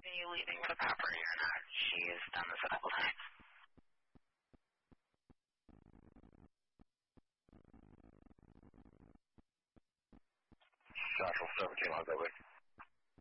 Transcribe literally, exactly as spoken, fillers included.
be leaving for the property or not. She's done this a couple times. Central seventeen, I'll go with.